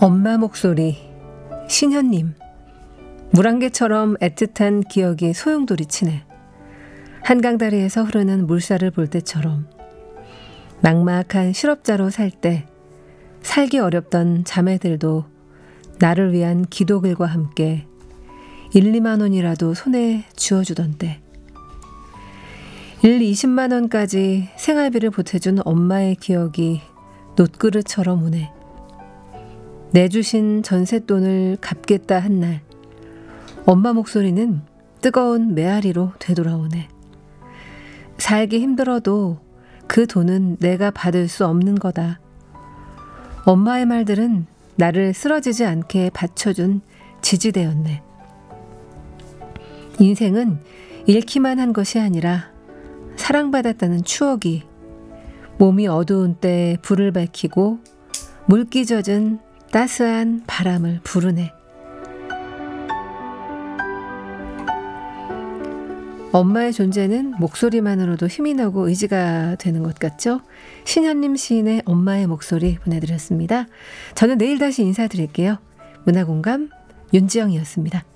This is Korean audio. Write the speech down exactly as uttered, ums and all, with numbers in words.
엄마 목소리, 신현님. 물안개처럼 애틋한 기억이 소용돌이치네. 한강다리에서 흐르는 물살을 볼 때처럼 막막한 실업자로 살 때 살기 어렵던 자매들도 나를 위한 기도글과 함께 일, 이만 원이라도 손에 쥐어주던 때, 일, 이십만 원까지 생활비를 보태준 엄마의 기억이 놋그릇처럼 오네. 내주신 전셋돈을 갚겠다 한 날, 엄마 목소리는 뜨거운 메아리로 되돌아오네. 살기 힘들어도 그 돈은 내가 받을 수 없는 거다. 엄마의 말들은 나를 쓰러지지 않게 받쳐준 지지대였네. 인생은 잃기만 한 것이 아니라 사랑받았다는 추억이 몸이 어두운 때 불을 밝히고 물기 젖은 따스한 바람을 부르네. 엄마의 존재는 목소리만으로도 힘이 나고 의지가 되는 것 같죠? 신현님 시인의 엄마의 목소리 보내드렸습니다. 저는 내일 다시 인사드릴게요. 문화공감 윤지영이었습니다.